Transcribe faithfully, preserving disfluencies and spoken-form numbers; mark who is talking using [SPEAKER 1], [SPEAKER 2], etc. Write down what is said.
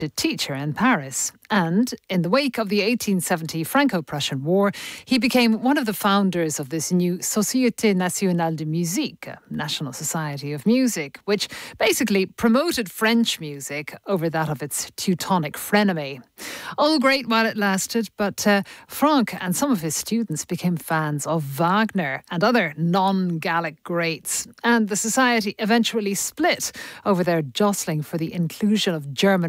[SPEAKER 1] a teacher in Paris. And in the wake of the eighteen seventy Franco-Prussian War, he became one of the founders of this new Société Nationale de Musique, National Society of Music, which basically promoted French music over that of its Teutonic frenemy. All great while it lasted, but uh, Franck and some of his students became fans of Wagner and other non-Gallic greats. And the society eventually split over their jostling for the inclusion of German